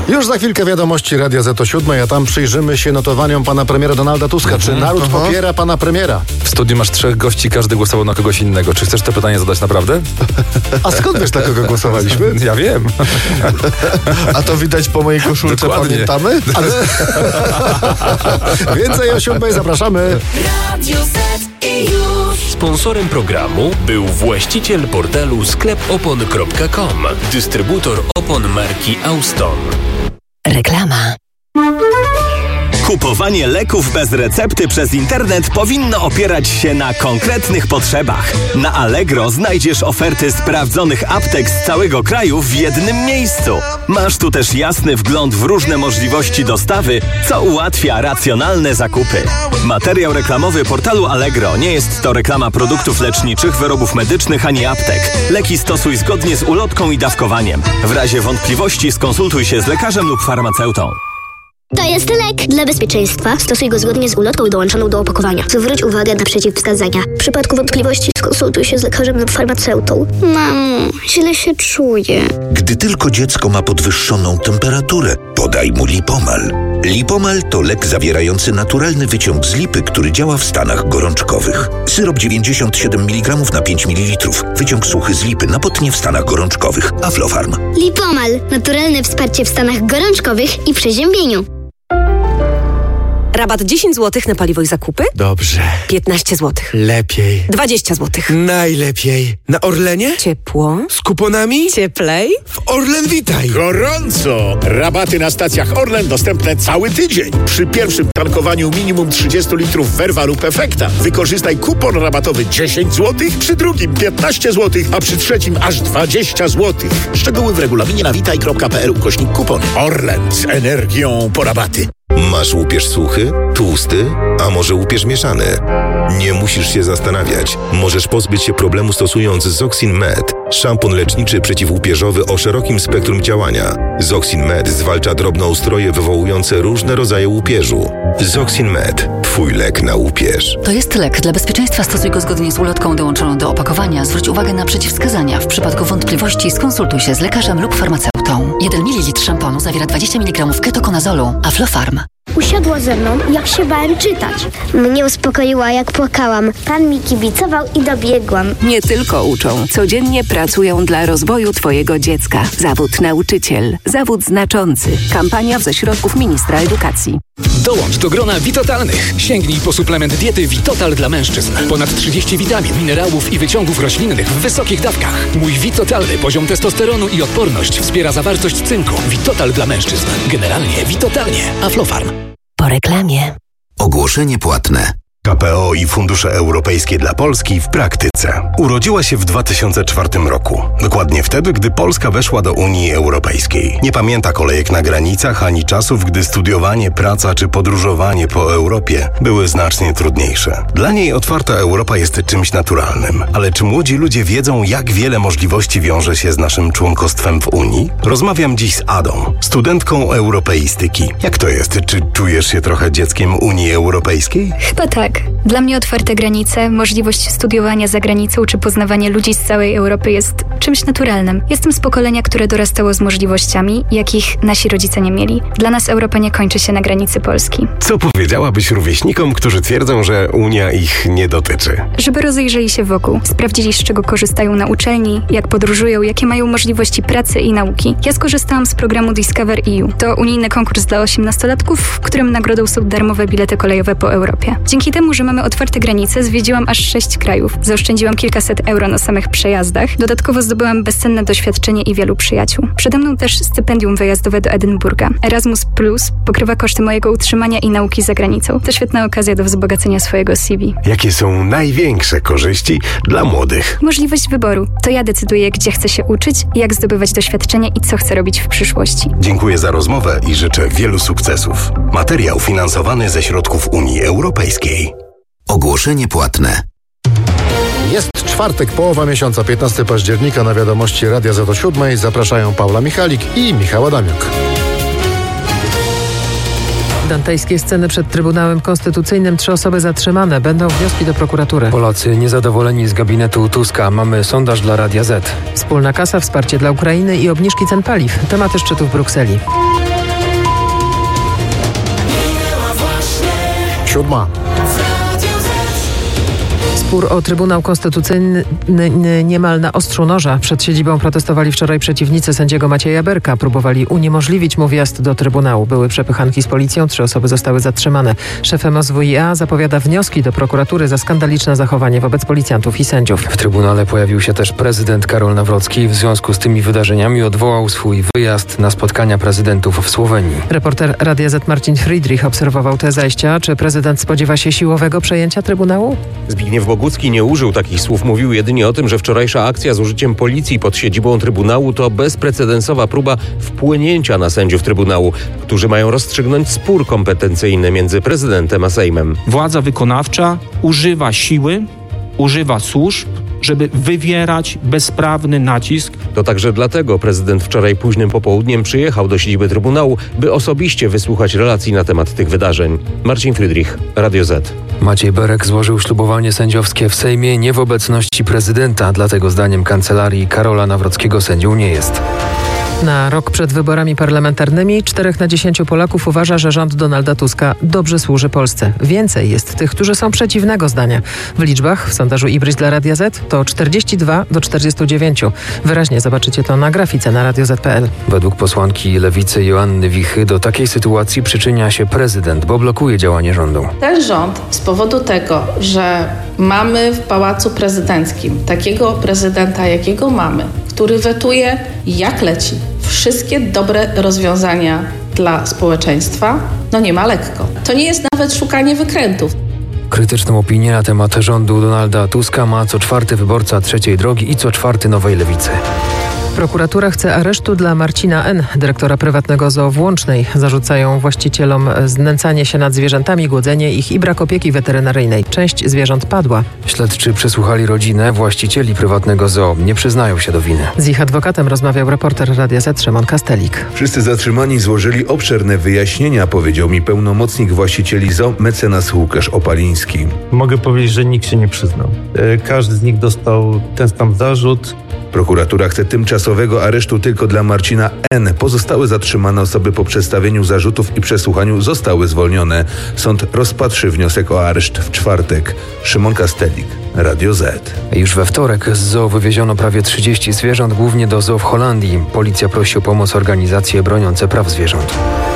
Już za chwilkę wiadomości Radia Z o 7, a tam przyjrzymy się notowaniom pana premiera Donalda Tuska. Czy naród popiera pana premiera? W studiu masz 3 gości, każdy głosował na kogoś innego. Czy chcesz te pytanie zadać naprawdę? A skąd wiesz, na kogo głosowaliśmy? Ja wiem. A to widać po mojej koszulce, pamiętamy? Więcej o 7 zapraszamy. Radio Z i już. Sponsorem programu był właściciel portalu sklepopon.com, dystrybutor opon marki Auston. Reklama. Kupowanie leków bez recepty przez internet powinno opierać się na konkretnych potrzebach. Na Allegro znajdziesz oferty sprawdzonych aptek z całego kraju w jednym miejscu. Masz tu też jasny wgląd w różne możliwości dostawy, co ułatwia racjonalne zakupy. Materiał reklamowy portalu Allegro nie jest to reklama produktów leczniczych, wyrobów medycznych ani aptek. Leki stosuj zgodnie z ulotką i dawkowaniem. W razie wątpliwości skonsultuj się z lekarzem lub farmaceutą. To jest lek. Dla bezpieczeństwa stosuj go zgodnie z ulotką dołączoną do opakowania. Zwróć uwagę na przeciwwskazania. W przypadku wątpliwości skonsultuj się z lekarzem lub farmaceutą. Mamo, źle się czuję. Gdy tylko dziecko ma podwyższoną temperaturę, podaj mu Lipomal. Lipomal to lek zawierający naturalny wyciąg z lipy, który działa w stanach gorączkowych. Syrop 97 mg na 5 ml. Wyciąg suchy z lipy napotnie w stanach gorączkowych. Aflofarm. Lipomal. Naturalne wsparcie w stanach gorączkowych i przeziębieniu. Rabat 10 zł na paliwo i zakupy? Dobrze. 15 zł. Lepiej. 20 zł. Najlepiej. Na Orlenie? Ciepło. Z kuponami? Cieplej. W Orlen Witaj. Gorąco! Rabaty na stacjach Orlen dostępne cały tydzień. Przy pierwszym tankowaniu minimum 30 litrów Verva lub Efekta wykorzystaj kupon rabatowy 10 zł, przy drugim 15 zł, a przy trzecim aż 20 zł. Szczegóły w regulaminie na witaj.pl/kupony. Orlen z energią po rabaty. Masz łupież suchy, tłusty, a może łupież mieszany? Nie musisz się zastanawiać. Możesz pozbyć się problemu stosując Zoxin Med, szampon leczniczy przeciwłupieżowy o szerokim spektrum działania. Zoxin Med zwalcza drobnoustroje wywołujące różne rodzaje łupieżu. Zoxin Med. Twój lek na łupież. To jest lek. Dla bezpieczeństwa stosuj go zgodnie z ulotką dołączoną do opakowania. Zwróć uwagę na przeciwwskazania. W przypadku wątpliwości skonsultuj się z lekarzem lub farmaceutą. 1 ml szamponu zawiera 20 mg ketokonazolu. Aflofarm. Usiadła ze mną, jak się bałem czytać. Mnie uspokoiła, jak płakałam. Pan mi kibicował i dobiegłam. Nie tylko uczą, codziennie pracują dla rozwoju Twojego dziecka. Zawód nauczyciel. Zawód znaczący. Kampania ze środków Ministra Edukacji. Dołącz do grona Witotalnych. Sięgnij po suplement diety Witotal dla mężczyzn. Ponad 30 witamin, minerałów i wyciągów roślinnych w wysokich dawkach. Mój Witotalny poziom testosteronu i odporność wspiera zawartość cynku. Witotal dla mężczyzn. Generalnie Witotalnie. Aflofarm. Po reklamie. Ogłoszenie płatne. KPO i fundusze europejskie dla Polski w praktyce. Urodziła się w 2004 roku. Dokładnie wtedy, gdy Polska weszła do Unii Europejskiej. Nie pamięta kolejek na granicach, ani czasów, gdy studiowanie, praca czy podróżowanie po Europie były znacznie trudniejsze. Dla niej otwarta Europa jest czymś naturalnym. Ale czy młodzi ludzie wiedzą, jak wiele możliwości wiąże się z naszym członkostwem w Unii? Rozmawiam dziś z Adą, studentką europeistyki. Jak to jest? Czy czujesz się trochę dzieckiem Unii Europejskiej? Chyba tak. Dla mnie otwarte granice, możliwość studiowania za granicą czy poznawanie ludzi z całej Europy jest czymś naturalnym. Jestem z pokolenia, które dorastało z możliwościami, jakich nasi rodzice nie mieli. Dla nas Europa nie kończy się na granicy Polski. Co powiedziałabyś rówieśnikom, którzy twierdzą, że Unia ich nie dotyczy? Żeby rozejrzeli się wokół, sprawdzili, z czego korzystają na uczelni, jak podróżują, jakie mają możliwości pracy i nauki. Ja skorzystałam z programu Discover EU. To unijny konkurs dla 18-latków, w którym nagrodą są darmowe bilety kolejowe po Europie. Dzięki temu, że mamy otwarte granice, zwiedziłam aż 6 krajów. Zaoszczędziłam kilkaset euro na samych przejazdach. Dodatkowo zdobyłam bezcenne doświadczenie i wielu przyjaciół. Przede mną też stypendium wyjazdowe do Edynburga. Erasmus Plus pokrywa koszty mojego utrzymania i nauki za granicą. To świetna okazja do wzbogacenia swojego CV. Jakie są największe korzyści dla młodych? Możliwość wyboru. To ja decyduję, gdzie chcę się uczyć, jak zdobywać doświadczenie i co chcę robić w przyszłości. Dziękuję za rozmowę i życzę wielu sukcesów. Materiał finansowany ze środków Unii Europejskiej. Ogłoszenie płatne. Jest czwartek, połowa miesiąca, 15 października. Na wiadomości Radia Z o 7 zapraszają Paula Michalik i Michał Adamiuk. Dantejskie sceny przed Trybunałem Konstytucyjnym. 3 osoby zatrzymane. Będą wnioski do prokuratury. Polacy niezadowoleni z gabinetu Tuska. Mamy sondaż dla Radia Z. Wspólna kasa, wsparcie dla Ukrainy i obniżki cen paliw. Tematy szczytu w Brukseli. 7. Spór o Trybunał Konstytucyjny niemal na ostrzu noża. Przed siedzibą protestowali wczoraj przeciwnicy sędziego Macieja Berka. Próbowali uniemożliwić mu wjazd do Trybunału. Były przepychanki z policją, 3 osoby zostały zatrzymane. Szef MSWiA zapowiada wnioski do prokuratury za skandaliczne zachowanie wobec policjantów i sędziów. W Trybunale pojawił się też prezydent Karol Nawrocki. W związku z tymi wydarzeniami odwołał swój wyjazd na spotkania prezydentów w Słowenii. Reporter Radia Z Marcin Friedrich obserwował te zajścia. Czy prezydent spodziewa się siłowego przejęcia Trybunału? Zbigniew Bogucki nie użył takich słów. Mówił jedynie o tym, że wczorajsza akcja z użyciem policji pod siedzibą Trybunału to bezprecedensowa próba wpłynięcia na sędziów Trybunału, którzy mają rozstrzygnąć spór kompetencyjny między prezydentem a Sejmem. Władza wykonawcza używa siły, używa służb, żeby wywierać bezprawny nacisk. To także dlatego prezydent wczoraj późnym popołudniem przyjechał do siedziby Trybunału, by osobiście wysłuchać relacji na temat tych wydarzeń. Marcin Friedrich, Radio Z. Maciej Berek złożył ślubowanie sędziowskie w Sejmie nie w obecności prezydenta, dlatego zdaniem kancelarii Karola Nawrockiego sędzią nie jest. Na rok przed wyborami parlamentarnymi 4 na 10 Polaków uważa, że rząd Donalda Tuska dobrze służy Polsce. Więcej jest tych, którzy są przeciwnego zdania. W liczbach w sondażu Ibris dla Radia Z to 42 do 49. Wyraźnie zobaczycie to na grafice na radioz.pl. Według posłanki Lewicy Joanny Wichy do takiej sytuacji przyczynia się prezydent, bo blokuje działanie rządu. Ten rząd z powodu tego, że mamy w Pałacu Prezydenckim takiego prezydenta, jakiego mamy, który wetuje jak leci wszystkie dobre rozwiązania dla społeczeństwa, nie ma lekko. To nie jest nawet szukanie wykrętów. Krytyczną opinię na temat rządu Donalda Tuska ma co 4 wyborca Trzeciej Drogi i co 4 Nowej Lewicy. Prokuratura chce aresztu dla Marcina N., dyrektora prywatnego zoo w Łącznej. Zarzucają właścicielom znęcanie się nad zwierzętami, głodzenie ich i brak opieki weterynaryjnej. Część zwierząt padła. Śledczy przesłuchali rodzinę właścicieli prywatnego zoo. Nie przyznają się do winy. Z ich adwokatem rozmawiał reporter Radia Z Szymon Kastelik. Wszyscy zatrzymani złożyli obszerne wyjaśnienia, powiedział mi pełnomocnik właścicieli zoo, mecenas Łukasz Opaliński. Mogę powiedzieć, że nikt się nie przyznał. Każdy z nich dostał ten sam zarzut. Prokuratura chce tymczasowego aresztu tylko dla Marcina N. Pozostałe zatrzymane osoby po przedstawieniu zarzutów i przesłuchaniu zostały zwolnione. Sąd rozpatrzy wniosek o areszt w czwartek. Szymon Kastelik, Radio Z. Już we wtorek z zoo wywieziono prawie 30 zwierząt, głównie do zoo w Holandii. Policja prosi o pomoc organizacje broniące praw zwierząt.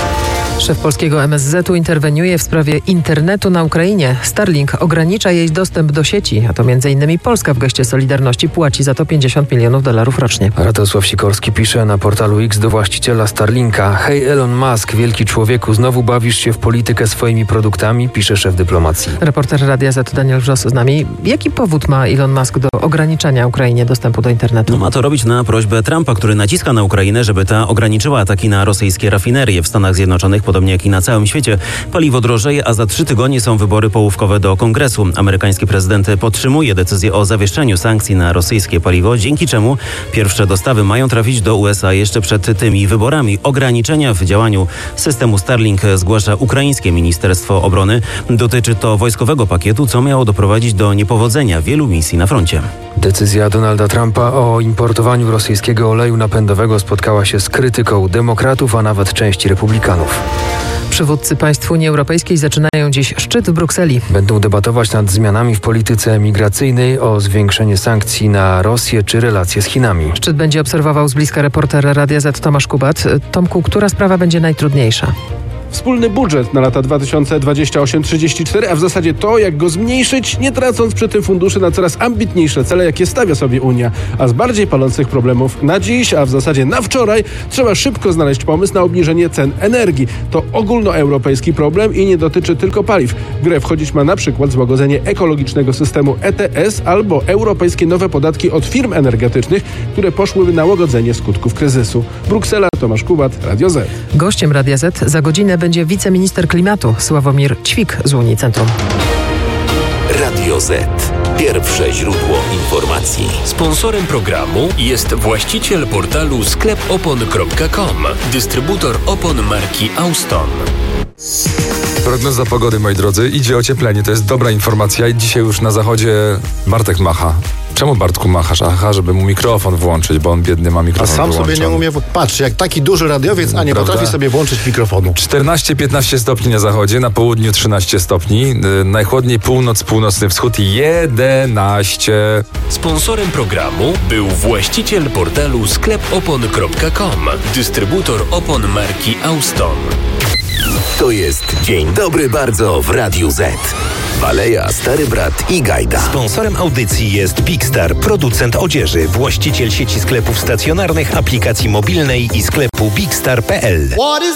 Szef polskiego MSZ-u interweniuje w sprawie internetu na Ukrainie. Starlink ogranicza jej dostęp do sieci, a to m.in. Polska w geście solidarności płaci za to $50 milionów rocznie. Radosław Sikorski pisze na portalu X do właściciela Starlinka: hej Elon Musk, wielki człowieku, znowu bawisz się w politykę swoimi produktami, pisze szef dyplomacji. Reporter Radia Z Daniel Wrzos z nami. Jaki powód ma Elon Musk do ograniczania Ukrainie dostępu do internetu? Ma to robić na prośbę Trumpa, który naciska na Ukrainę, żeby ta ograniczyła ataki na rosyjskie rafinerie w Stanach Zjednoczonych. Podobnie jak i na całym świecie, paliwo drożeje, a za 3 tygodnie są wybory połówkowe do Kongresu. Amerykański prezydent podtrzymuje decyzję o zawieszeniu sankcji na rosyjskie paliwo, dzięki czemu pierwsze dostawy mają trafić do USA jeszcze przed tymi wyborami. Ograniczenia w działaniu systemu Starlink zgłasza ukraińskie Ministerstwo Obrony. Dotyczy to wojskowego pakietu, co miało doprowadzić do niepowodzenia wielu misji na froncie. Decyzja Donalda Trumpa o importowaniu rosyjskiego oleju napędowego spotkała się z krytyką demokratów, a nawet części republikanów. Przywódcy państw Unii Europejskiej zaczynają dziś szczyt w Brukseli. Będą debatować nad zmianami w polityce migracyjnej, o zwiększenie sankcji na Rosję czy relacje z Chinami. Szczyt będzie obserwował z bliska reporter Radia Z Tomasz Kubat. Tomku, która sprawa będzie najtrudniejsza? Wspólny budżet na lata 2028-34, a w zasadzie to, jak go zmniejszyć, nie tracąc przy tym funduszy na coraz ambitniejsze cele, jakie stawia sobie Unia. A z bardziej palących problemów na dziś, a w zasadzie na wczoraj, trzeba szybko znaleźć pomysł na obniżenie cen energii. To ogólnoeuropejski problem i nie dotyczy tylko paliw. W grę wchodzić ma na przykład złagodzenie ekologicznego systemu ETS albo europejskie nowe podatki od firm energetycznych, które poszłyby na łagodzenie skutków kryzysu. Bruksela, Tomasz Kubat, Radio Z. Gościem Radia Z za godzinę będzie wiceminister klimatu Sławomir Ćwik z Unii Centrum. Radio Z. Pierwsze źródło informacji. Sponsorem programu jest właściciel portalu sklepopon.com, dystrybutor opon marki Auston. Prognoza pogody, moi drodzy, idzie ocieplenie. To jest dobra informacja i dzisiaj już na zachodzie Bartek macha. Czemu Bartku machasz? Aha, żeby mu mikrofon włączyć, bo on biedny ma A mikrofon sam wyłączony. sobie nie umie... Patrz, jak taki duży radiowiec, a nie Prawda? potrafi sobie włączyć mikrofonu. 14-15 stopni na zachodzie, na południu 13 stopni, najchłodniej północ, północny wschód 11. Sponsorem programu był właściciel portalu sklepopon.com, dystrybutor opon marki Auston. To jest Dzień Dobry Bardzo w Radiu Z. Baleja, Stary Brat i Gajda. Sponsorem audycji jest Bigstar, producent odzieży, właściciel sieci sklepów stacjonarnych, aplikacji mobilnej i sklepu bigstar.pl.